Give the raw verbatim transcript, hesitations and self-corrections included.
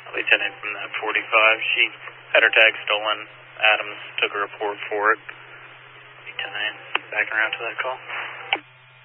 Lieutenant from that forty-five. She had her tag stolen. Adams took a report for it. Lieutenant, back around to that call.